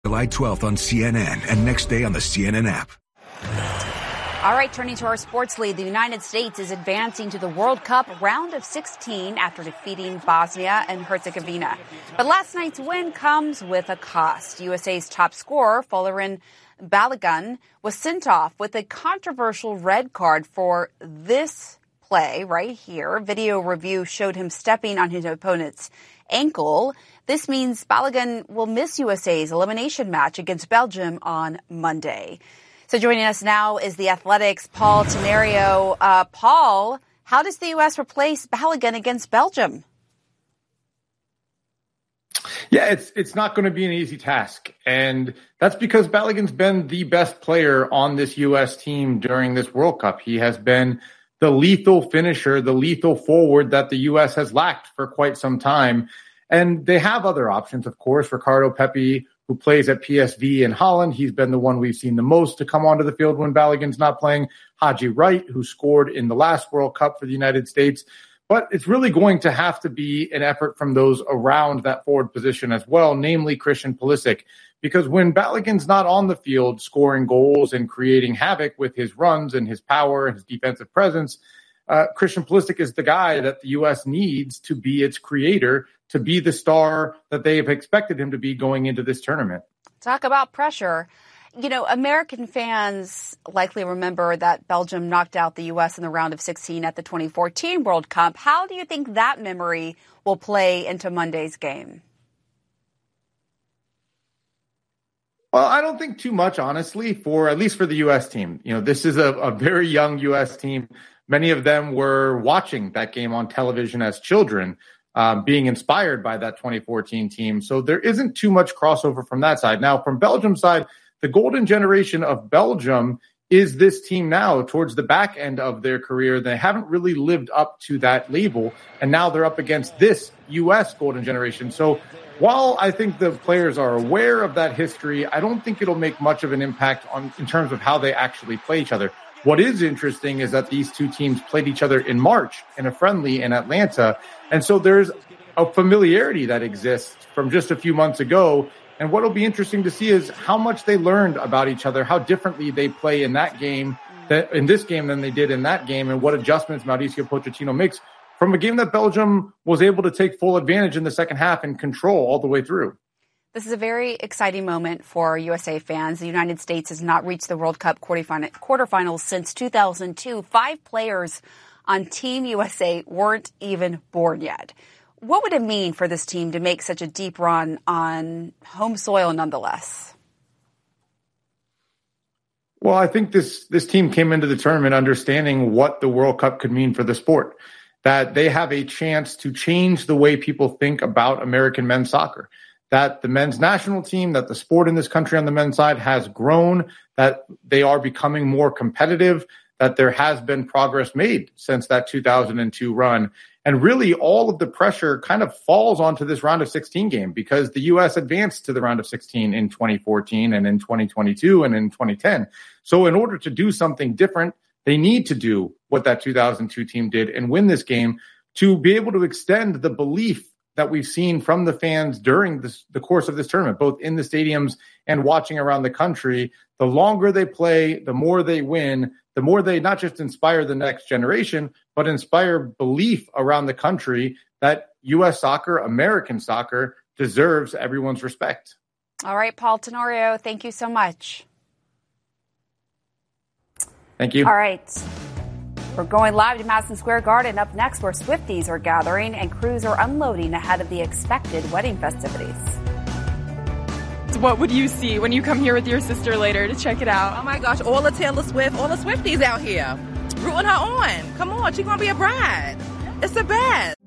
July 12th on CNN and next day on the CNN app. All right, turning to our sports lead, the United States is advancing to the World Cup round of 16 after defeating Bosnia and Herzegovina. But last night's win comes with a cost. USA's top scorer, Folarin Balogun, was sent off with a controversial red card for this play right here. Video review showed him stepping on his opponent's ankle. This means Balogun will miss USA's elimination match against Belgium on Monday. So joining us now is the Athletics' Paul Tenorio. Paul, how does the U.S. replace Balogun against Belgium? Yeah, it's not going to be an easy task. And that's because Balogun's been the best player on this U.S. team during this World Cup. He has been the lethal finisher, the lethal forward that the U.S. has lacked for quite some time. And they have other options, of course. Ricardo Pepi, who plays at PSV in Holland. He's been the one we've seen the most to come onto the field when Balogun's not playing. Haji Wright, who scored in the last World Cup for the United States. But it's really going to have to be an effort from those around that forward position as well, namely Christian Pulisic. Because when Balogun's not on the field scoring goals and creating havoc with his runs and his power and his defensive presence, Christian Pulisic is the guy that the U.S. needs to be its creator, to be the star that they have expected him to be going into this tournament. Talk about pressure. You know, American fans likely remember that Belgium knocked out the U.S. in the round of 16 at the 2014 World Cup. How do you think that memory will play into Monday's game? Well, I don't think too much, honestly, at least for the U.S. team. You know, this is a very young U.S. team. Many of them were watching that game on television as children, being inspired by that 2014 team. So there isn't too much crossover from that side. Now, from Belgium's side, the golden generation of Belgium is this team now towards the back end of their career. They haven't really lived up to that label, and now they're up against this U.S. golden generation. So while I think the players are aware of that history, I don't think it'll make much of an impact in terms of how they actually play each other. What is interesting is that these two teams played each other in March in a friendly in Atlanta. And so there's a familiarity that exists from just a few months ago. And what will be interesting to see is how much they learned about each other, how differently they play in this game than they did in that game, and what adjustments Mauricio Pochettino makes from a game that Belgium was able to take full advantage in the second half and control all the way through. This is a very exciting moment for USA fans. The United States has not reached the World Cup quarterfinals since 2002. 5 players on Team USA weren't even born yet. What would it mean for this team to make such a deep run on home soil nonetheless? Well, I think this team came into the tournament understanding what the World Cup could mean for the sport, that they have a chance to change the way people think about American men's soccer, that the men's national team, that the sport in this country on the men's side has grown, that they are becoming more competitive, that there has been progress made since that 2002 run. And really all of the pressure kind of falls onto this round of 16 game because the U.S. advanced to the round of 16 in 2014 and in 2022 and in 2010. So in order to do something different, they need to do what that 2002 team did and win this game to be able to extend the belief that we've seen from the fans during the course of this tournament, both in the stadiums and watching around the country. The longer they play, the more they win, the more they not just inspire the next generation, but inspire belief around the country that U.S. soccer, American soccer, deserves everyone's respect. All right, Paul Tenorio, thank you so much. Thank you. All right. We're going live to Madison Square Garden. Up next, where Swifties are gathering and crews are unloading ahead of the expected wedding festivities. What would you see when you come here with your sister later to check it out? Oh my gosh, all the Taylor Swift, all the Swifties out here rooting her on. Come on, she's going to be a bride. It's the best.